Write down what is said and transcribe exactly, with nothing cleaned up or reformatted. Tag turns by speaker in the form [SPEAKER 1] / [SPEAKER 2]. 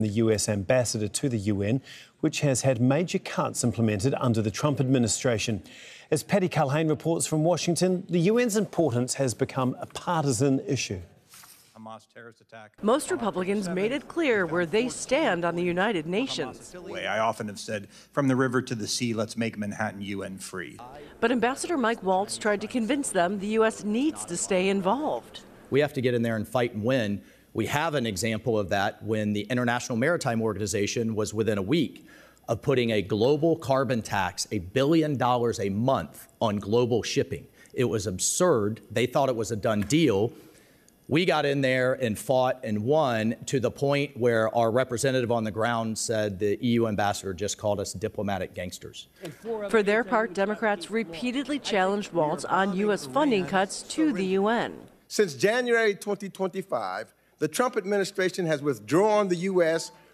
[SPEAKER 1] the U S ambassador to the U N, which has had major cuts implemented under the Trump administration. As Paddy Culhane reports from Washington, the U N's importance has become a partisan issue.
[SPEAKER 2] Most Republicans made it clear where they stand on the United Nations.
[SPEAKER 3] I often have said, from the river to the sea, let's make Manhattan U N free.
[SPEAKER 2] But Ambassador Mike Waltz tried to convince them the U S needs to stay involved.
[SPEAKER 4] We have to get in there and fight and win. We have an example of that when the International Maritime Organization was within a week of putting a global carbon tax, a billion dollars a month on global shipping. It was absurd. They thought it was a done deal. We got in there and fought and won to the point where our representative on the ground said the E U ambassador just called us diplomatic gangsters.
[SPEAKER 2] For their part, Democrats repeatedly challenged Waltz on U S funding cuts to the U N.
[SPEAKER 5] Since January twenty twenty-five, the Trump administration has withdrawn the U S